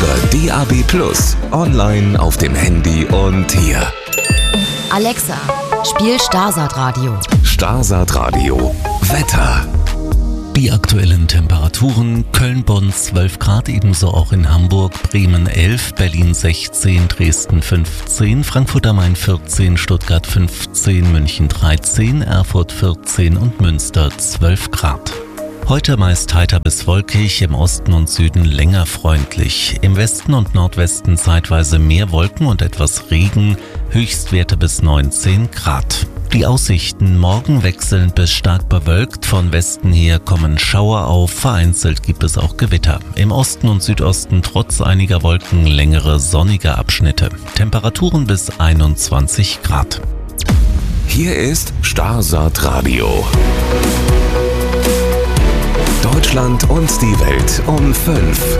DAB+, online auf dem Handy und hier. Alexa, spiel Starsat Radio. Starsat Radio. Wetter. Die aktuellen Temperaturen: Köln-Bonn 12 Grad, ebenso auch in Hamburg, Bremen 11, Berlin 16, Dresden 15, Frankfurt am Main 14, Stuttgart 15, München 13, Erfurt 14 und Münster 12 Grad. Heute meist heiter bis wolkig, im Osten und Süden länger freundlich. Im Westen und Nordwesten zeitweise mehr Wolken und etwas Regen, Höchstwerte bis 19 Grad. Die Aussichten: morgen wechselnd bis stark bewölkt, von Westen her kommen Schauer auf, vereinzelt gibt es auch Gewitter. Im Osten und Südosten trotz einiger Wolken längere sonnige Abschnitte. Temperaturen bis 21 Grad. Hier ist Starsat Radio. Deutschland und die Welt um 5.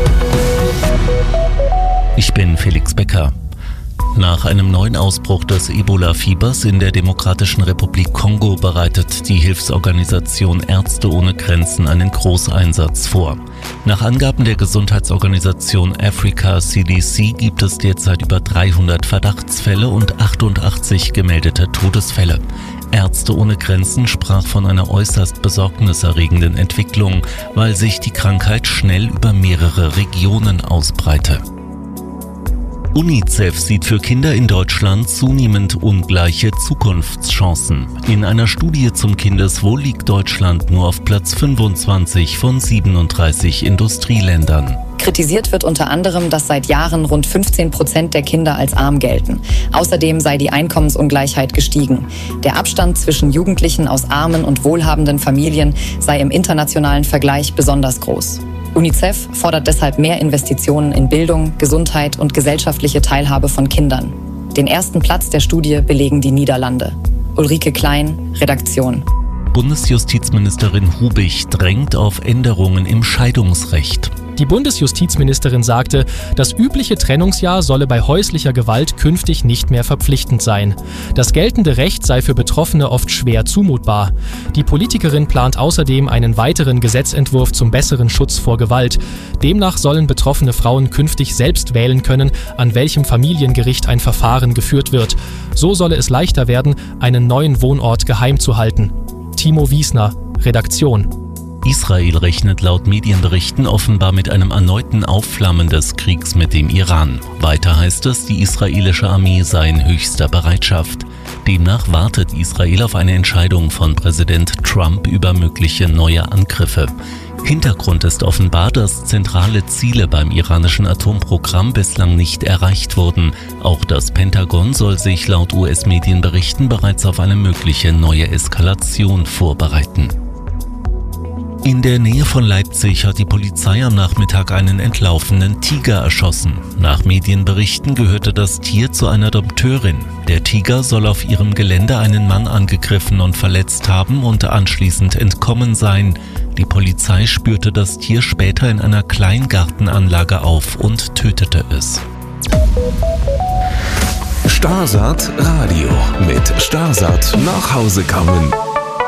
Ich bin Felix Becker. Nach einem neuen Ausbruch des Ebola-Fiebers in der Demokratischen Republik Kongo bereitet die Hilfsorganisation Ärzte ohne Grenzen einen Großeinsatz vor. Nach Angaben der Gesundheitsorganisation Africa CDC gibt es derzeit über 300 Verdachtsfälle und 88 gemeldete Todesfälle. Ärzte ohne Grenzen sprach von einer äußerst besorgniserregenden Entwicklung, weil sich die Krankheit schnell über mehrere Regionen ausbreite. UNICEF sieht für Kinder in Deutschland zunehmend ungleiche Zukunftschancen. In einer Studie zum Kindeswohl liegt Deutschland nur auf Platz 25 von 37 Industrieländern. Kritisiert wird unter anderem, dass seit Jahren rund 15% der Kinder als arm gelten. Außerdem sei die Einkommensungleichheit gestiegen. Der Abstand zwischen Jugendlichen aus armen und wohlhabenden Familien sei im internationalen Vergleich besonders groß. UNICEF fordert deshalb mehr Investitionen in Bildung, Gesundheit und gesellschaftliche Teilhabe von Kindern. Den ersten Platz der Studie belegen die Niederlande. Ulrike Klein, Redaktion. Bundesjustizministerin Hubich drängt auf Änderungen im Scheidungsrecht. Die Bundesjustizministerin sagte, das übliche Trennungsjahr solle bei häuslicher Gewalt künftig nicht mehr verpflichtend sein. Das geltende Recht sei für Betroffene oft schwer zumutbar. Die Politikerin plant außerdem einen weiteren Gesetzentwurf zum besseren Schutz vor Gewalt. Demnach sollen betroffene Frauen künftig selbst wählen können, an welchem Familiengericht ein Verfahren geführt wird. So solle es leichter werden, einen neuen Wohnort geheim zu halten. Timo Wiesner, Redaktion. Israel rechnet laut Medienberichten offenbar mit einem erneuten Aufflammen des Kriegs mit dem Iran. Weiter heißt es, die israelische Armee sei in höchster Bereitschaft. Demnach wartet Israel auf eine Entscheidung von Präsident Trump über mögliche neue Angriffe. Hintergrund ist offenbar, dass zentrale Ziele beim iranischen Atomprogramm bislang nicht erreicht wurden. Auch das Pentagon soll sich laut US-Medienberichten bereits auf eine mögliche neue Eskalation vorbereiten. In der Nähe von Leipzig hat die Polizei am Nachmittag einen entlaufenen Tiger erschossen. Nach Medienberichten gehörte das Tier zu einer Dompteurin. Der Tiger soll auf ihrem Gelände einen Mann angegriffen und verletzt haben und anschließend entkommen sein. Die Polizei spürte das Tier später in einer Kleingartenanlage auf und tötete es. Starsat Radio mit Starsat nach Hause kommen.